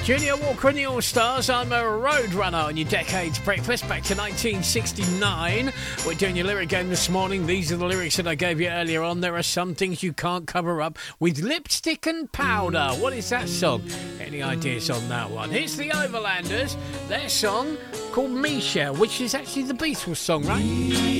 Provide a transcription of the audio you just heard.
Junior Walker and the All-Stars. I'm a road runner on your Decades Breakfast back to 1969. We're doing your lyric game this morning. These are the lyrics that I gave you earlier on. There are some things you can't cover up with lipstick and powder. What is that song? Any ideas on that one? Here's the Overlanders. Their song called Misha, which is actually the Beatles song, right?